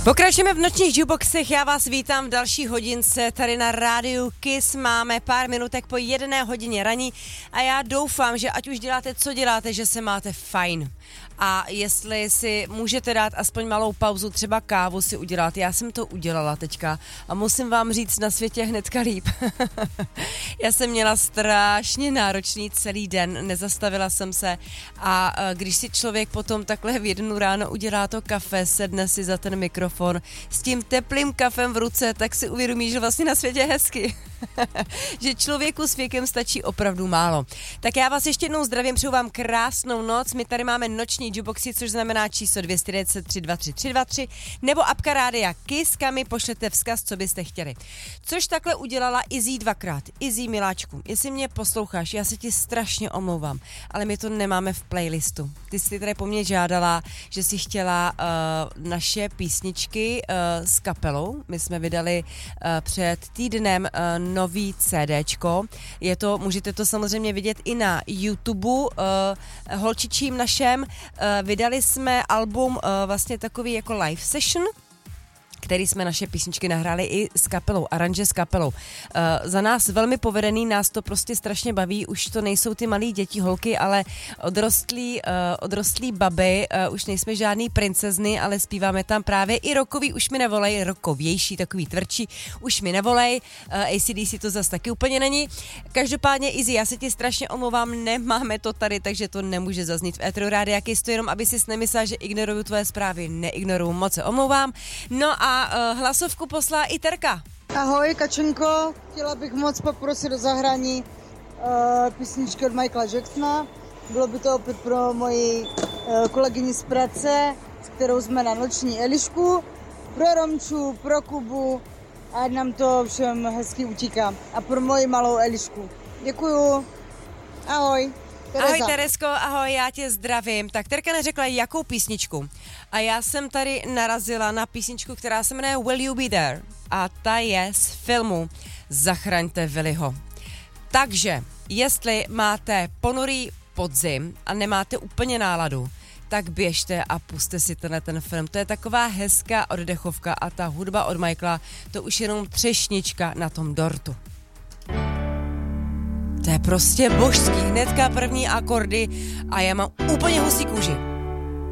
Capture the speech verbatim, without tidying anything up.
Pokračujeme v nočních jukeboxech, já vás vítám v další hodince tady na rádiu Kiss, máme pár minutek po jedné hodině raní a já doufám, že ať už děláte, co děláte, že se máte fajn. A jestli si můžete dát aspoň malou pauzu, třeba kávu si udělat, já jsem to udělala teďka a musím vám říct na světě hnedka líp. Já jsem měla strašně náročný celý den, nezastavila jsem se a když si člověk potom takhle v jednu ráno udělá to kafe, sedne si za ten mikrofon s tím teplým kafem v ruce, tak si uvědomí, že vlastně na světě je hezky. Že člověku s věkem stačí opravdu málo. Tak já vás ještě jednou zdravím, přeju vám krásnou noc. My tady máme noční jukeboxy, což znamená číslo dvě deset tři dva tři tři dva tři nebo apka rádia Kiss, kam mi pošlete vzkaz, co byste chtěli. Což takhle udělala Izzy dvakrát. Izzy, miláčku, jestli mě posloucháš, já se ti strašně omlouvám, ale my to nemáme v playlistu. Ty jsi tady po mně žádala, že jsi chtěla uh, naše písničky uh, s kapelou. My jsme vydali uh, před týdnem uh, nový CDčko. Je to, můžete to samozřejmě vidět i na YouTube, uh, holčičím našem. Uh, vydali jsme album uh, vlastně takový jako live session, který jsme naše písničky nahráli i s kapelou, aranže s kapelou. Uh, za nás velmi povedený, nás to prostě strašně baví, už to nejsou ty malí děti, holky, ale odrostlí, uh, odrostlí baby, uh, už nejsme žádný princezny, ale zpíváme tam právě i rokový, už mi nevolej, rokovější, takový tvrdší, už mi nevolej, uh, A C D C to zase taky úplně není. Každopádně, Izzy, já se ti strašně omlouvám, nemáme to tady, takže to nemůže zaznít v éteru rádia Kiss, to jenom, aby si nemyslela, že ignoruju tvoje zprávy, neignoruju, moc se omlouvám. No a A uh, hlasovku poslala i Terka. Ahoj, Kačenko, chtěla bych moc poprosit do zahrání uh, písničky od Michaela Jacksona. Bylo by to opět pro moji uh, kolegyni z práce, s kterou jsme na noční Elišku, pro Romču, pro Kubu a nám to všem hezky utíká. A pro moji malou Elišku. Děkuju. Ahoj. Tereza. Ahoj Teresko, ahoj, já tě zdravím. Tak Terka neřekla, jakou písničku. A já jsem tady narazila na písničku, která se jmenuje Will You Be There. A ta je z filmu Zachraňte Willyho. Takže, jestli máte ponurý podzim a nemáte úplně náladu, tak běžte a puste si tenhle ten film. To je taková hezká oddechovka a ta hudba od Michaela, to už jenom třešnička na tom dortu. To je prostě božský, hnedka první akordy a já mám úplně husí kůži.